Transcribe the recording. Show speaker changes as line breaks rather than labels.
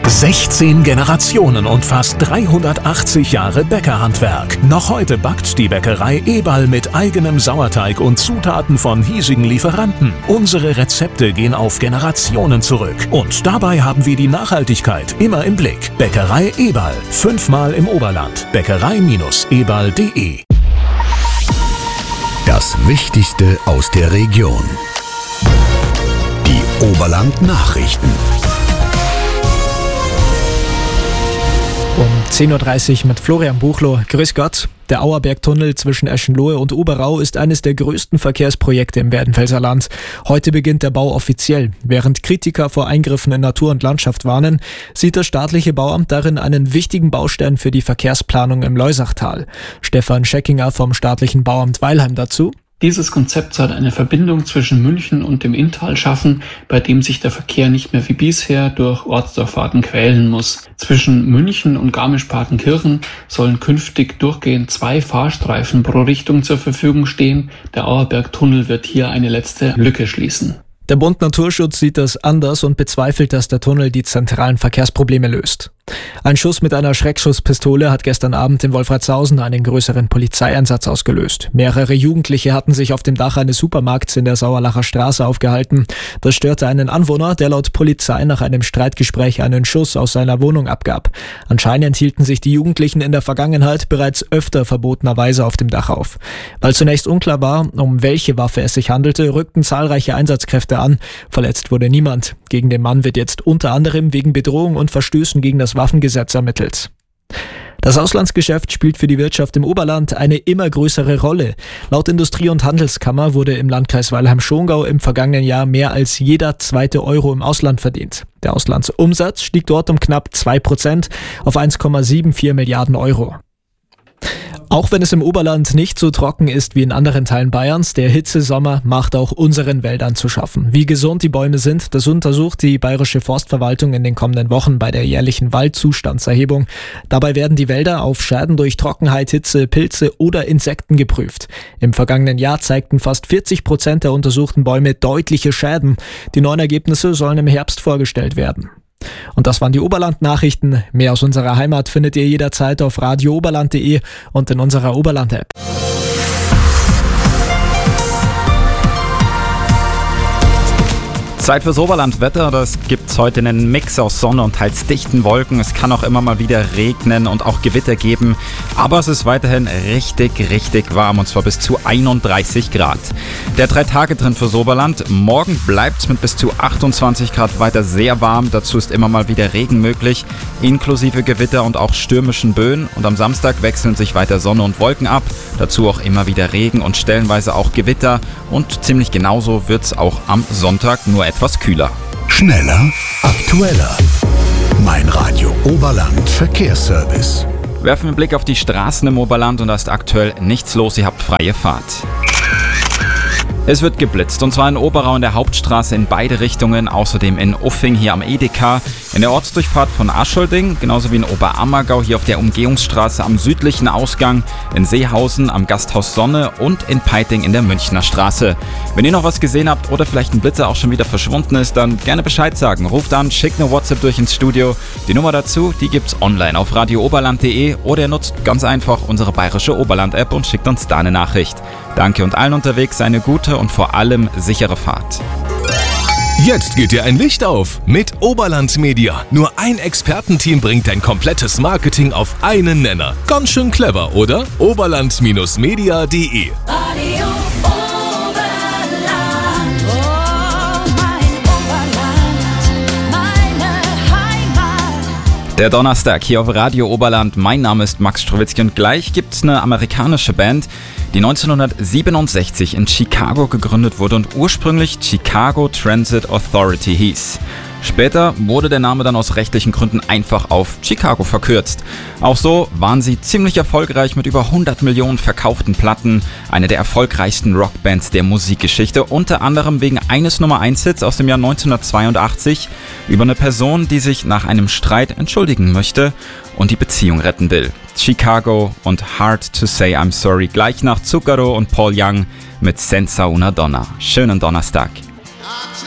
16 Generationen und fast 380 Jahre Bäckerhandwerk. Noch heute backt die Bäckerei Eberl mit eigenem Sauerteig und Zutaten von hiesigen Lieferanten. Unsere Rezepte gehen auf Generationen zurück. Und dabei haben wir die Nachhaltigkeit immer im Blick. Bäckerei Eberl. 5-mal im Oberland. Bäckerei-eberl.de.
Das Wichtigste aus der Region. Die Oberland-Nachrichten.
Um 10.30 Uhr mit Florian Buchloh. Grüß Gott. Der Auerbergtunnel zwischen Eschenlohe und Oberau ist eines der größten Verkehrsprojekte im Werdenfelser Land. Heute beginnt der Bau offiziell. Während Kritiker vor Eingriffen in Natur und Landschaft warnen, sieht das staatliche Bauamt darin einen wichtigen Baustein für die Verkehrsplanung im Loisachtal. Stefan Scheckinger vom staatlichen Bauamt Weilheim dazu.
Dieses Konzept soll eine Verbindung zwischen München und dem Inntal schaffen, bei dem sich der Verkehr nicht mehr wie bisher durch Ortsdurchfahrten quälen muss. Zwischen München und Garmisch-Partenkirchen sollen künftig durchgehend 2 Fahrstreifen pro Richtung zur Verfügung stehen. Der Auerbergtunnel wird hier eine letzte Lücke schließen.
Der Bund Naturschutz sieht das anders und bezweifelt, dass der Tunnel die zentralen Verkehrsprobleme löst. Ein Schuss mit einer Schreckschusspistole hat gestern Abend in Wolfratshausen einen größeren Polizeieinsatz ausgelöst. Mehrere Jugendliche hatten sich auf dem Dach eines Supermarkts in der Sauerlacher Straße aufgehalten. Das störte einen Anwohner, der laut Polizei nach einem Streitgespräch einen Schuss aus seiner Wohnung abgab. Anscheinend hielten sich die Jugendlichen in der Vergangenheit bereits öfter verbotenerweise auf dem Dach auf. Weil zunächst unklar war, um welche Waffe es sich handelte, rückten zahlreiche Einsatzkräfte an. Verletzt wurde niemand. Gegen den Mann wird jetzt unter anderem wegen Bedrohung und Verstößen gegen das Waffengesetz ermittelt. Das Auslandsgeschäft spielt für die Wirtschaft im Oberland eine immer größere Rolle. Laut Industrie- und Handelskammer wurde im Landkreis Weilheim-Schongau im vergangenen Jahr mehr als jeder zweite Euro im Ausland verdient. Der Auslandsumsatz stieg dort um knapp 2% auf 1,74 Milliarden Euro. Auch wenn es im Oberland nicht so trocken ist wie in anderen Teilen Bayerns, der Hitzesommer macht auch unseren Wäldern zu schaffen. Wie gesund die Bäume sind, das untersucht die Bayerische Forstverwaltung in den kommenden Wochen bei der jährlichen Waldzustandserhebung. Dabei werden die Wälder auf Schäden durch Trockenheit, Hitze, Pilze oder Insekten geprüft. Im vergangenen Jahr zeigten fast 40% der untersuchten Bäume deutliche Schäden. Die neuen Ergebnisse sollen im Herbst vorgestellt werden. Und das waren die Oberland-Nachrichten. Mehr aus unserer Heimat findet ihr jederzeit auf radiooberland.de und in unserer Oberland-App.
Zeit fürs Oberlandwetter, das gibt's heute einen Mix aus Sonne und teils dichten Wolken. Es kann auch immer mal wieder regnen und auch Gewitter geben, aber es ist weiterhin richtig warm und zwar bis zu 31 Grad. Der 3-Tage-Trend fürs Oberland, morgen bleibt's mit bis zu 28 Grad weiter sehr warm, dazu ist immer mal wieder Regen möglich, inklusive Gewitter und auch stürmischen Böen und am Samstag wechseln sich weiter Sonne und Wolken ab, dazu auch immer wieder Regen und stellenweise auch Gewitter und ziemlich genauso wird's auch am Sonntag, nur etwas kühler.
Schneller, aktueller. Mein Radio Oberland Verkehrsservice.
Werfen wir einen Blick auf die Straßen im Oberland und da ist aktuell nichts los, ihr habt freie Fahrt. Es wird geblitzt und zwar in Oberau in der Hauptstraße in beide Richtungen, außerdem in Uffing hier am Edeka, in der Ortsdurchfahrt von Aschollding, genauso wie in Oberammergau hier auf der Umgehungsstraße am südlichen Ausgang, in Seehausen am Gasthaus Sonne und in Peiting in der Münchner Straße. Wenn ihr noch was gesehen habt oder vielleicht ein Blitzer auch schon wieder verschwunden ist, dann gerne Bescheid sagen. Ruft an, schickt eine WhatsApp durch ins Studio. Die Nummer dazu, die gibt's online auf radiooberland.de oder ihr nutzt ganz einfach unsere bayerische Oberland-App und schickt uns da eine Nachricht. Danke und allen unterwegs eine gute und vor allem sichere Fahrt.
Jetzt geht dir ein Licht auf mit Oberland Media. Nur ein Expertenteam bringt dein komplettes Marketing auf einen Nenner. Ganz schön clever, oder? Oberland-media.de.
Der Donnerstag hier auf Radio Oberland. Mein Name ist Max Strowitzki und gleich gibt's eine amerikanische Band, die 1967 in Chicago gegründet wurde und ursprünglich Chicago Transit Authority hieß. Später wurde der Name dann aus rechtlichen Gründen einfach auf Chicago verkürzt. Auch so waren sie ziemlich erfolgreich mit über 100 Millionen verkauften Platten, eine der erfolgreichsten Rockbands der Musikgeschichte, unter anderem wegen eines Nummer-1-Hits aus dem Jahr 1982 über eine Person, die sich nach einem Streit entschuldigen möchte und die Beziehung retten will. Chicago und Hard to Say I'm Sorry gleich nach Zucchero und Paul Young mit Senza una Donna. Schönen Donnerstag.